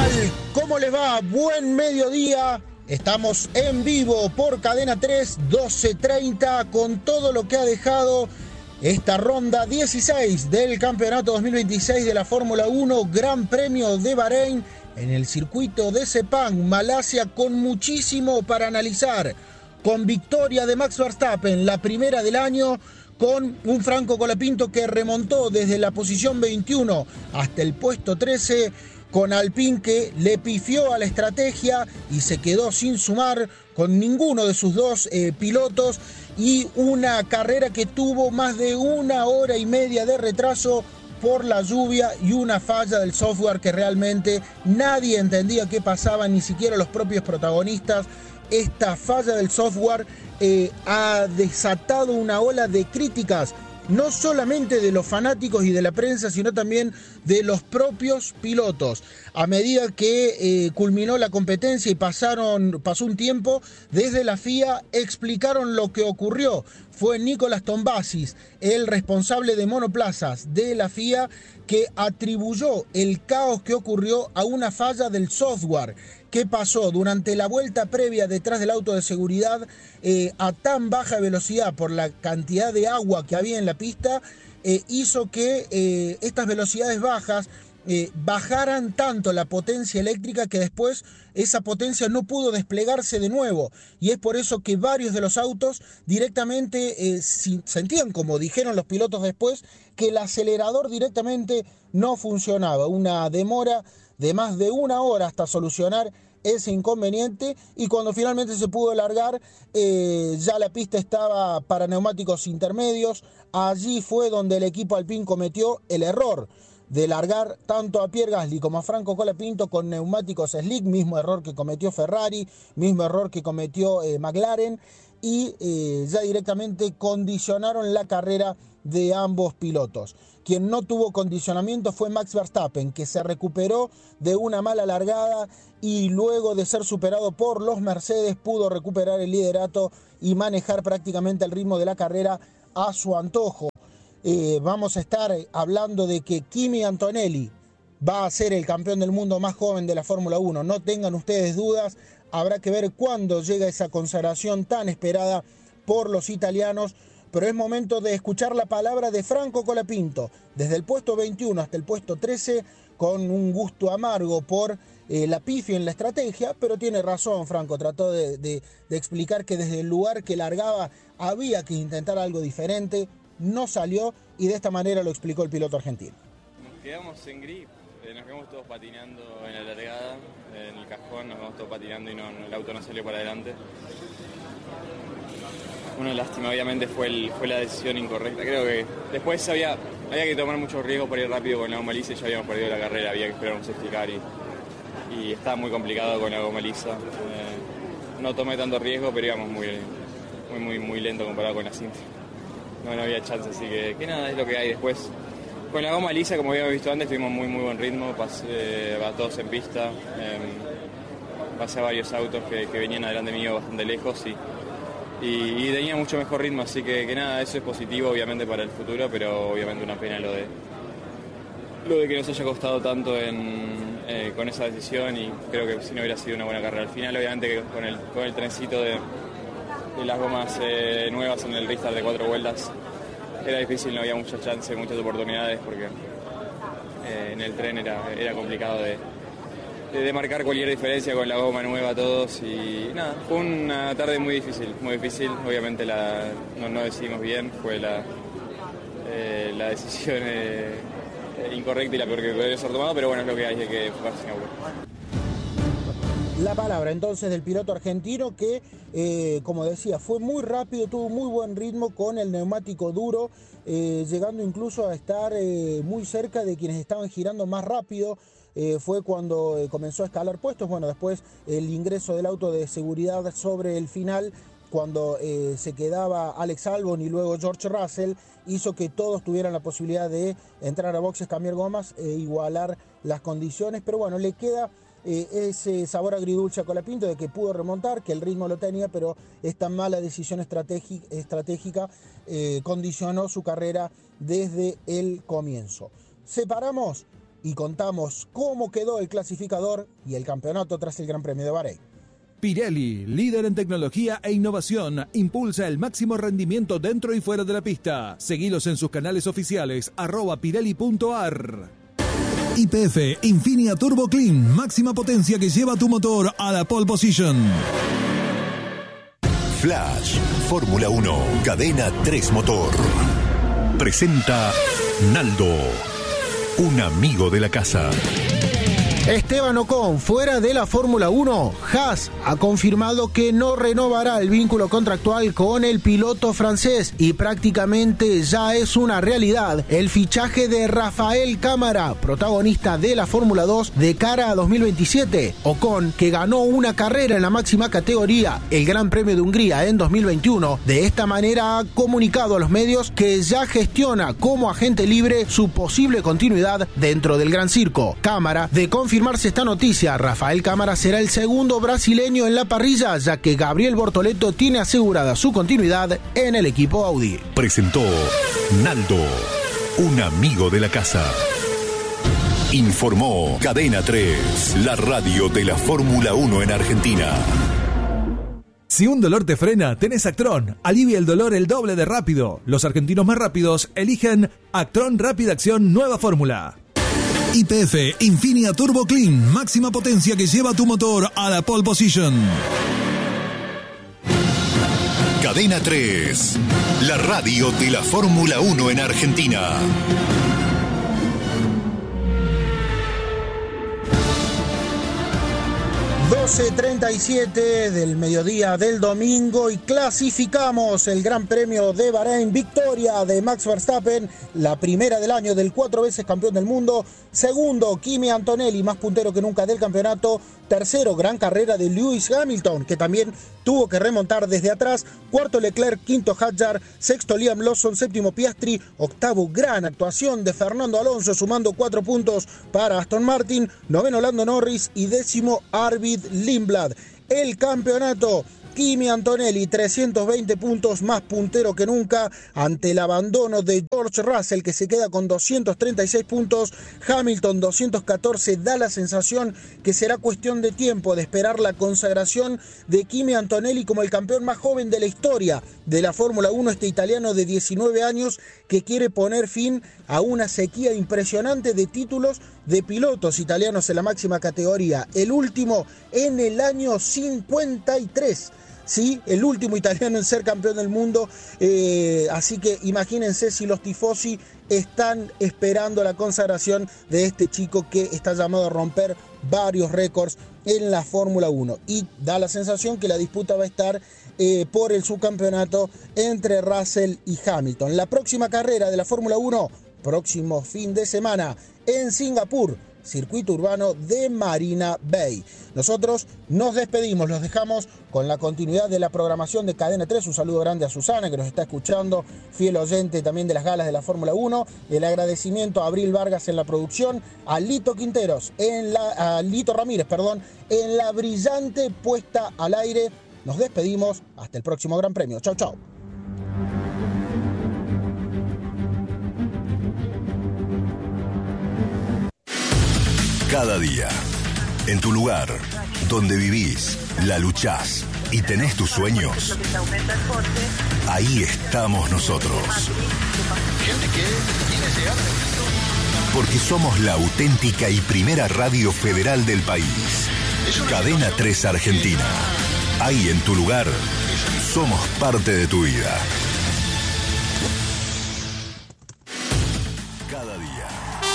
tal? ¿Cómo les va? Buen mediodía. Estamos en vivo por Cadena 3, 12:30, con todo lo que ha dejado esta ronda 16 del campeonato 2026 de la Fórmula 1, Gran Premio de Bahrein, en el circuito de Sepang, Malasia, con muchísimo para analizar. Con victoria de Max Verstappen, la primera del año, con un Franco Colapinto que remontó desde la posición 21 hasta el puesto 13, con Alpine que le pifió a la estrategia y se quedó sin sumar con ninguno de sus dos pilotos, y una carrera que tuvo más de 1 hora y media de retraso por la lluvia y una falla del software que realmente nadie entendía qué pasaba, ni siquiera los propios protagonistas. Esta falla del software ha desatado una ola de críticas, no solamente de los fanáticos y de la prensa, sino también de los propios pilotos. A medida que culminó la competencia y pasó un tiempo, desde la FIA explicaron lo que ocurrió. Fue Nicolas Tombazis, el responsable de monoplazas de la FIA, que atribuyó el caos que ocurrió a una falla del software que pasó durante la vuelta previa detrás del auto de seguridad a tan baja velocidad por la cantidad de agua que había en la pista, hizo que estas velocidades bajas bajaran tanto la potencia eléctrica que después esa potencia no pudo desplegarse de nuevo, y es por eso que varios de los autos directamente sentían, como dijeron los pilotos después, que el acelerador directamente no funcionaba. Una demora de más de 1 hora hasta solucionar ese inconveniente, y cuando finalmente se pudo largar, ya la pista estaba para neumáticos intermedios. Allí fue donde el equipo Alpine cometió el error de largar tanto a Pierre Gasly como a Franco Colapinto con neumáticos slick, mismo error que cometió Ferrari, mismo error que cometió McLaren, y ya directamente condicionaron la carrera de ambos pilotos. Quien no tuvo condicionamiento fue Max Verstappen, que se recuperó de una mala largada y luego de ser superado por los Mercedes pudo recuperar el liderato y manejar prácticamente el ritmo de la carrera a su antojo. Vamos a estar hablando de que Kimi Antonelli va a ser el campeón del mundo más joven de la Fórmula 1. No tengan ustedes dudas, habrá que ver cuándo llega esa consagración tan esperada por los italianos. Pero es momento de escuchar la palabra de Franco Colapinto, desde el puesto 21 hasta el puesto 13, con un gusto amargo por la pifia en la estrategia, pero tiene razón Franco, trató de explicar que desde el lugar que largaba había que intentar algo diferente, no salió, y de esta manera lo explicó el piloto argentino. Nos quedamos en grip, nos quedamos todos patinando en la largada, en el cajón, nos quedamos todos patinando y el auto no salió para adelante. Una lástima, obviamente fue la decisión incorrecta. Creo que después había que tomar muchos riesgos para ir rápido con la goma lisa y ya habíamos perdido la carrera, había que esperar un safety car y estaba muy complicado con la goma lisa. No tomé tanto riesgo, pero íbamos muy lento comparado con la cinta. No había chance, así que nada, es lo que hay. Después, con la goma lisa, como habíamos visto antes, tuvimos muy buen ritmo, pasé a todos en pista, pasé a varios autos que venían adelante mío bastante lejos y tenía mucho mejor ritmo, así que nada, eso es positivo obviamente para el futuro, pero obviamente una pena lo de que nos haya costado tanto con esa decisión, y creo que si no hubiera sido una buena carrera. Al final obviamente que con el trencito de las gomas nuevas en el restart de 4 vueltas era difícil, no había muchas chances, muchas oportunidades, porque en el tren era complicado de marcar cualquier diferencia con la goma nueva a todos, y nada, fue una tarde muy difícil, obviamente no decidimos bien, fue la decisión incorrecta y la peor que podría ser tomado, pero bueno, es lo que hay, que enfocarse en Singapur. La palabra entonces del piloto argentino que, como decía, fue muy rápido, tuvo muy buen ritmo con el neumático duro, llegando incluso a estar muy cerca de quienes estaban girando más rápido. Fue cuando comenzó a escalar puestos. Bueno, después el ingreso del auto de seguridad sobre el final, cuando se quedaba Alex Albon y luego George Russell, hizo que todos tuvieran la posibilidad de entrar a boxes, cambiar gomas e igualar las condiciones. Pero bueno, le queda ese sabor agridulce a Colapinto de que pudo remontar, que el ritmo lo tenía, pero esta mala decisión estratégica condicionó su carrera desde el comienzo. Separamos y contamos cómo quedó el clasificador y el campeonato tras el Gran Premio de Bahrein. Pirelli, líder en tecnología e innovación, impulsa el máximo rendimiento dentro y fuera de la pista. Seguilos en sus canales oficiales, @pirelli.ar. YPF Infinia Turbo Clean, máxima potencia que lleva tu motor a la pole position. Flash, Fórmula 1, Cadena 3 Motor. Presenta Naldo, un amigo de la casa. Esteban Ocon, fuera de la Fórmula 1. Haas ha confirmado que no renovará el vínculo contractual con el piloto francés y prácticamente ya es una realidad el fichaje de Rafael Cámara, protagonista de la Fórmula 2 de cara a 2027. Ocon, que ganó una carrera en la máxima categoría, el Gran Premio de Hungría en 2021, de esta manera ha comunicado a los medios que ya gestiona como agente libre su posible continuidad dentro del Gran Circo. Cámara, de confirmarse esta noticia, Rafael Cámara será el segundo brasileño en la parrilla, ya que Gabriel Bortoleto tiene asegurada su continuidad en el equipo Audi. Presentó Naldo, un amigo de la casa. Informó Cadena 3, la radio de la Fórmula 1 en Argentina. Si un dolor te frena, tenés Actron. Alivia el dolor el doble de rápido. Los argentinos más rápidos eligen Actron Rápida Acción Nueva Fórmula. YPF Infinia Turbo Clean, máxima potencia que lleva tu motor a la pole position. Cadena 3, la radio de la Fórmula 1 en Argentina. 12:37 del mediodía del domingo y clasificamos el Gran Premio de Bahrein. Victoria de Max Verstappen, la primera del año, del 4 veces campeón del mundo. Segundo, Kimi Antonelli, más puntero que nunca del campeonato. Tercero, gran carrera de Lewis Hamilton, que también tuvo que remontar desde atrás. Cuarto, Leclerc. Quinto, Hadjar. Sexto, Liam Lawson. Séptimo, Piastri. Octavo, gran actuación de Fernando Alonso, sumando 4 puntos para Aston Martin. Noveno, Lando Norris. Y décimo, Arvid Lindblad. El campeonato, Kimi Antonelli, 320 puntos, más puntero que nunca, ante el abandono de George Russell, que se queda con 236 puntos. Hamilton, 214. Da la sensación que será cuestión de tiempo, de esperar la consagración de Kimi Antonelli como el campeón más joven de la historia de la Fórmula 1, este italiano de 19 años que quiere poner fin a una sequía impresionante de títulos de pilotos italianos en la máxima categoría. El último en el año 53. Sí, el último italiano en ser campeón del mundo, así que imagínense si los tifosi están esperando la consagración de este chico que está llamado a romper varios récords en la Fórmula 1. Y da la sensación que la disputa va a estar por el subcampeonato entre Russell y Hamilton. La próxima carrera de la Fórmula 1, próximo fin de semana en Singapur, circuito urbano de Marina Bay. Nosotros nos despedimos, los dejamos con la continuidad de la programación de Cadena 3. Un saludo grande a Susana, que nos está escuchando, fiel oyente también de las galas de la Fórmula 1. El agradecimiento a Abril Vargas en la producción, a Lito Ramírez, en la brillante puesta al aire. Nos despedimos, hasta el próximo Gran Premio. Chau, chau. Cada día, en tu lugar, donde vivís, la luchás y tenés tus sueños, ahí estamos nosotros. Porque somos la auténtica y primera radio federal del país. Cadena 3 Argentina. Ahí en tu lugar, somos parte de tu vida. Cada día.